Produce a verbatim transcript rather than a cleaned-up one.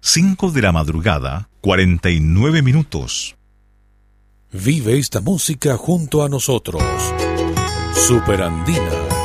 cinco de la madrugada, cuarenta y nueve minutos. Vive esta música junto a nosotros. Superandina.